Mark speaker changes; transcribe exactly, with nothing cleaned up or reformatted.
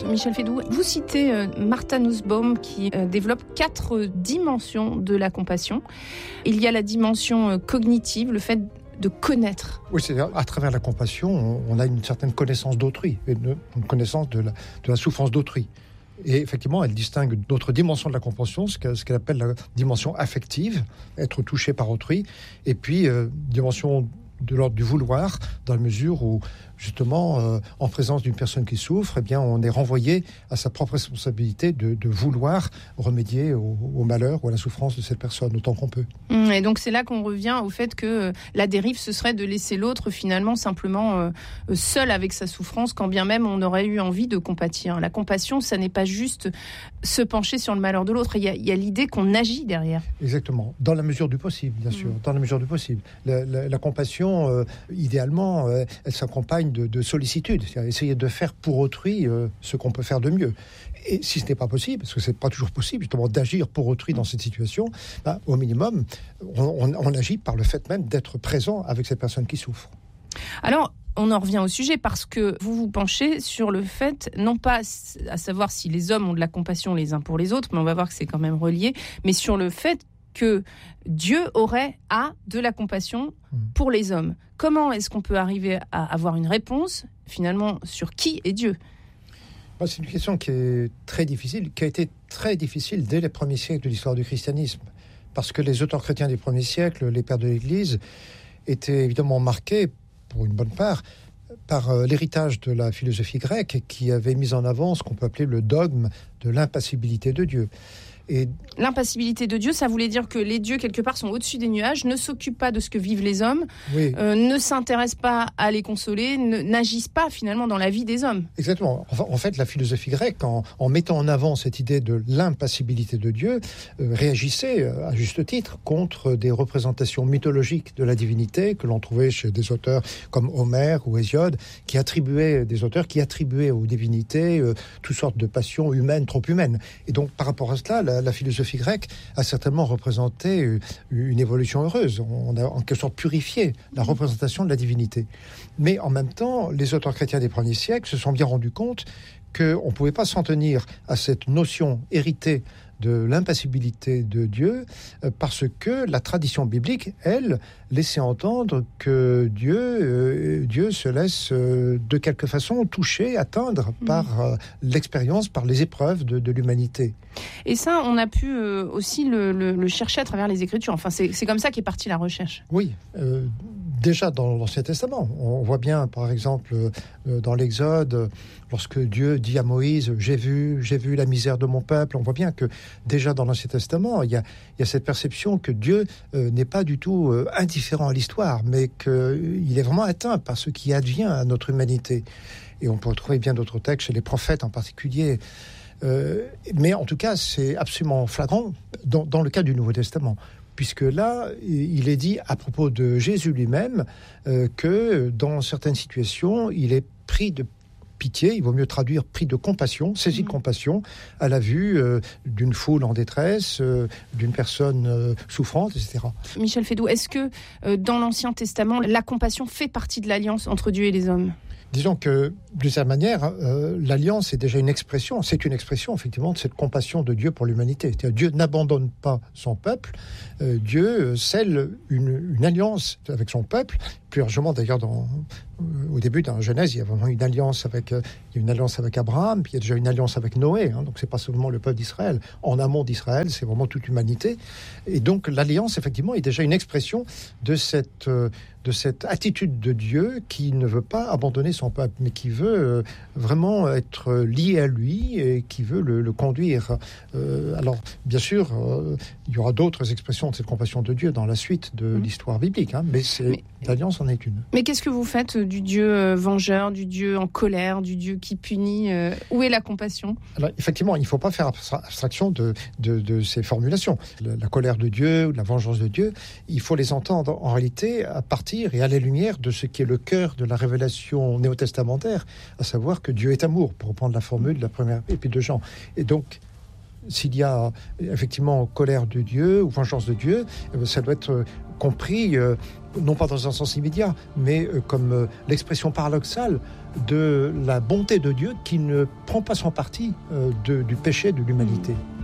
Speaker 1: Michel Fédoux, vous citez euh, Martha Nussbaum qui euh, développe quatre dimensions de la compassion. Il y a la dimension euh, cognitive, le fait de connaître.
Speaker 2: Oui, c'est-à-dire à travers la compassion, on a une certaine connaissance d'autrui, une, une connaissance de la, de la souffrance d'autrui. Et effectivement, elle distingue d'autres dimensions de la compassion, ce qu'elle, ce qu'elle appelle la dimension affective, être touché par autrui, et puis euh, dimension de l'ordre du vouloir, dans la mesure où, justement, euh, en présence d'une personne qui souffre, eh bien, on est renvoyé à sa propre responsabilité de, de vouloir remédier au, au malheur ou à la souffrance de cette personne, autant qu'on peut.
Speaker 1: Et donc, c'est là qu'on revient au fait que la dérive, ce serait de laisser l'autre, finalement, simplement euh, seul avec sa souffrance, quand bien même on aurait eu envie de compatir. La compassion, ça n'est pas juste se pencher sur le malheur de l'autre. Il y a, il y a l'idée qu'on agit derrière.
Speaker 2: Exactement. Dans la mesure du possible, bien sûr. Mmh. Dans la mesure du possible. La, la, la compassion, euh, idéalement, euh, elle s'accompagne De, de sollicitude, c'est-à-dire essayer de faire pour autrui euh, ce qu'on peut faire de mieux. Et si ce n'est pas possible, parce que ce n'est pas toujours possible justement d'agir pour autrui dans cette situation, bah, au minimum, on, on, on agit par le fait même d'être présent avec cette personne qui souffre.
Speaker 1: Alors, on en revient au sujet parce que vous vous penchez sur le fait, non pas à savoir si les hommes ont de la compassion les uns pour les autres, mais on va voir que c'est quand même relié, mais sur le fait que Dieu aurait à de la compassion pour les hommes. Comment est-ce qu'on peut arriver à avoir une réponse, finalement, sur qui est Dieu ?
Speaker 2: C'est une question qui est très difficile, qui a été très difficile dès les premiers siècles de l'histoire du christianisme. Parce que les auteurs chrétiens des premiers siècles, les pères de l'Église, étaient évidemment marqués, pour une bonne part, par l'héritage de la philosophie grecque qui avait mis en avant ce qu'on peut appeler le dogme de l'impassibilité de Dieu. Et
Speaker 1: l'impassibilité de Dieu, ça voulait dire que les dieux, quelque part, sont au-dessus des nuages, ne s'occupent pas de ce que vivent les hommes,
Speaker 2: oui.
Speaker 1: euh, ne s'intéressent pas à les consoler, ne, n'agissent pas, finalement, dans la vie des hommes.
Speaker 2: Exactement. En fait, la philosophie grecque, en, en mettant en avant cette idée de l'impassibilité de Dieu, euh, réagissait, à juste titre, contre des représentations mythologiques de la divinité que l'on trouvait chez des auteurs comme Homère ou Hésiode, qui attribuaient, des auteurs qui attribuaient aux divinités euh, toutes sortes de passions humaines, trop humaines. Et donc, par rapport à cela, la la philosophie grecque a certainement représenté une évolution heureuse. On a en quelque sorte purifié la représentation de la divinité. Mais en même temps, les auteurs chrétiens des premiers siècles se sont bien rendus compte qu'on ne pouvait pas s'en tenir à cette notion héritée de l'impassibilité de Dieu, parce que la tradition biblique, elle, laissait entendre que Dieu, euh, Dieu se laisse euh, de quelque façon toucher, atteindre mmh. par euh, l'expérience, par les épreuves de, de l'humanité.
Speaker 1: Et ça, on a pu euh, aussi le, le, le chercher à travers les Écritures. Enfin, c'est, c'est comme ça qu'est partie la recherche.
Speaker 2: Oui, euh, déjà dans l'Ancien Testament. On voit bien, par exemple, euh, dans l'Exode, lorsque Dieu dit à Moïse « J'ai vu, j'ai vu la misère de mon peuple », on voit bien que déjà dans l'Ancien Testament, il y a, il y a cette perception que Dieu euh, n'est pas du tout euh, indifférent à l'histoire, mais qu'il est vraiment atteint par ce qui advient à notre humanité. Et on peut retrouver bien d'autres textes, chez les prophètes en particulier. Euh, mais en tout cas, c'est absolument flagrant dans, dans le cas du Nouveau Testament. Puisque là, il est dit à propos de Jésus lui-même euh, que dans certaines situations, il est pris de pitié, il vaut mieux traduire pris de compassion, saisi mmh. de compassion, à la vue euh, d'une foule en détresse, euh, d'une personne euh, souffrante, et cetera.
Speaker 1: Michel Fédoux, est-ce que euh, dans l'Ancien Testament, la compassion fait partie de l'alliance entre Dieu et les hommes ?
Speaker 2: Disons que, d'une certaine manière, euh, l'alliance est déjà une expression, c'est une expression, effectivement, de cette compassion de Dieu pour l'humanité. C'est-à-dire, Dieu n'abandonne pas son peuple, euh, Dieu scelle une, une alliance avec son peuple, plus largement d'ailleurs dans... Au début, dans la Genèse, il y a vraiment une alliance avec, euh, il y a une alliance avec Abraham, puis il y a déjà une alliance avec Noé. Hein, donc, c'est pas seulement le peuple d'Israël. En amont d'Israël, c'est vraiment toute l'humanité. Et donc, l'alliance, effectivement, est déjà une expression de cette, euh, de cette attitude de Dieu qui ne veut pas abandonner son peuple, mais qui veut euh, vraiment être lié à lui et qui veut le, le conduire. Euh, alors, bien sûr, euh, il y aura d'autres expressions de cette compassion de Dieu dans la suite de mmh. l'histoire biblique, hein, mais, c'est, mais l'alliance en est une.
Speaker 1: Mais qu'est-ce que vous faites du Dieu euh, vengeur, du Dieu en colère, du Dieu qui punit euh, Où est la compassion ?
Speaker 2: Alors, effectivement, il ne faut pas faire abstraction de, de, de ces formulations. La, la colère de Dieu ou la vengeance de Dieu, il faut les entendre en réalité à partir et à la lumière de ce qui est le cœur de la révélation néo-testamentaire, à savoir que Dieu est amour, pour reprendre la formule de la première épître de Jean. Et donc, s'il y a effectivement colère de Dieu ou vengeance de Dieu, ça doit être compris, euh, non pas dans un sens immédiat, mais euh, comme euh, l'expression paradoxale de la bonté de Dieu qui ne prend pas son parti euh, de, du péché de l'humanité.